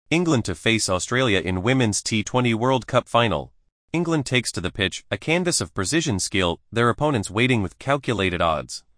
England to face Australia in Women's T20 World Cup Final. England takes to the pitch, a canvas of precision skill, their opponents waiting with calculated odds.